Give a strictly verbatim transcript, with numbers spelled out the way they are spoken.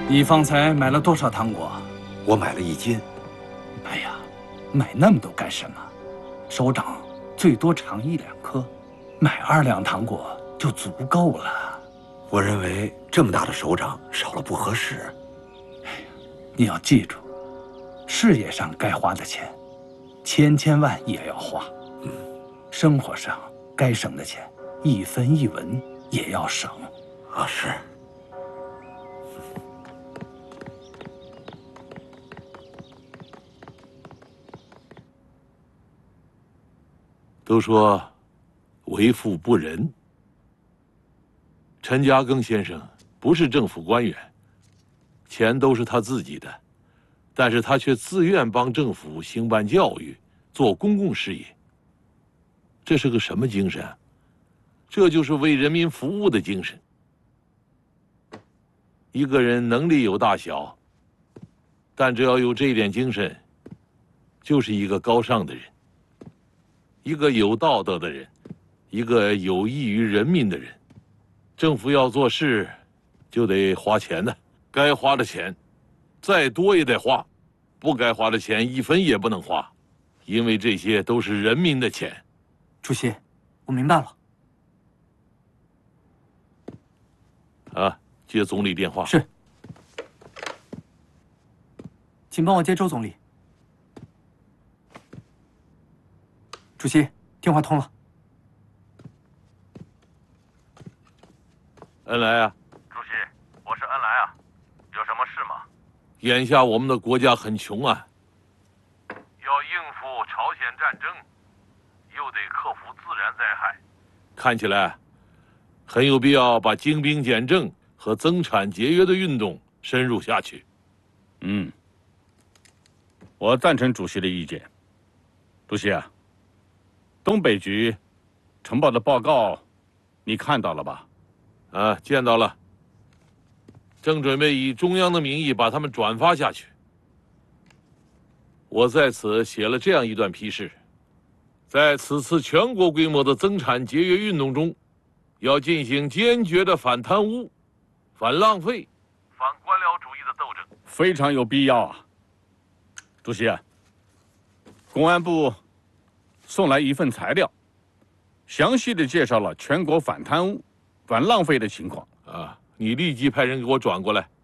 你方才买了多少糖果？ 我买了一斤。 哎呀，买那么多干什么？首长最多尝一两颗，买二两糖果就足够了。 我认为这么大的首长少了不合适。 哎呀，你要记住，事业上该花的钱，千千万也要花。嗯，生活上该省的钱，一分一文也要省。 啊，是。 都说为富不仁。陈嘉庚先生不是政府官员，钱都是他自己的，但是他却自愿帮政府兴办教育，做公共事业。这是个什么精神啊？这就是为人民服务的精神。一个人能力有大小，但只要有这一点精神，就是一个高尚的人，一个有道德的人，一个有益于人民的人。政府要做事，就得花钱呢。该花的钱，再多也得花；不该花的钱，一分也不能花，因为这些都是人民的钱。 主席，我明白了。 啊，接总理电话。 是。请帮我接周总理。主席，电话通了。 恩来啊。 主席，我是恩来啊，有什么事吗？ 眼下我们的国家很穷啊， 要应付朝鲜战争，又得克服自然灾害， 看起来很有必要把精兵简政和增产节约的运动深入下去。 嗯，我赞成主席的意见。主席啊，东北局呈报的报告，你看到了吧？ 啊，见到了。正准备以中央的名义把他们转发下去。我在此写了这样一段批示：在此次全国规模的增产节约运动中，要进行坚决的反贪污、反浪费、 反官僚主义的斗争， 非常有必要啊。主席啊，公安部送来一份材料，详细的介绍了全国反贪污、反浪费的情况。 啊，你立即派人给我转过来。